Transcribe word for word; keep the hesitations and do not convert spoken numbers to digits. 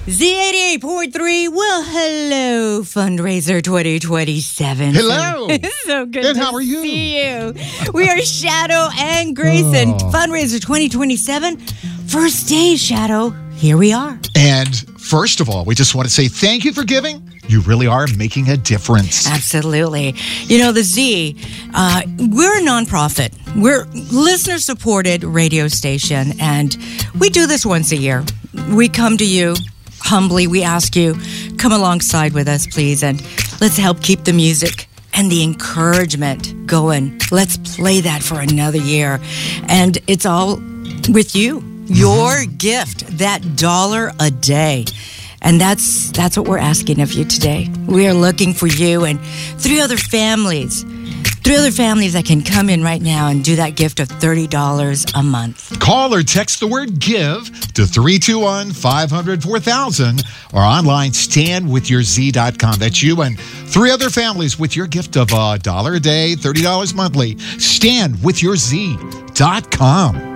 Z eighty-eight point three. Well, hello, Fundraiser twenty twenty-seven. Hello. It's so good And to how are you? see you. We are Shadow and Grace Oh. and Fundraiser twenty twenty-seven. First day, Shadow. Here we are. And first of all, we just want to say thank you for giving. You really are making a difference. Absolutely. You know, the Z, uh, we're a nonprofit. We're listener-supported radio station, and we do this once a year. We come to you humbly. We ask you, come alongside with us, please, and let's help keep the music and the encouragement going. Let's play that for another year. And it's all with you. Your gift, that dollar a day. And that's that's what we're asking of you today. We are looking for you and three other families, three other families that can come in right now and do that gift of thirty dollars a month. Call or text the word GIVE to three two one, five hundred, four thousand or online stand with your z dot com. That's you and three other families with your gift of a dollar a day, thirty dollars monthly. stand with your z dot com.